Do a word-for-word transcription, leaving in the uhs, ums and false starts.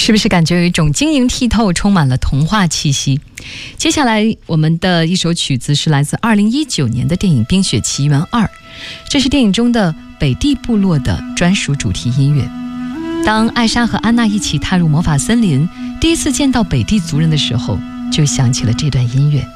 是不是感觉有一种晶莹剔透，充满了童话气息？接下来我们的一首曲子是来自二零一九年的电影《冰雪奇缘二》，这是电影中的北地部落的专属主题音乐。当艾莎和安娜一起踏入魔法森林，第一次见到北地族人的时候，就想起了这段音乐。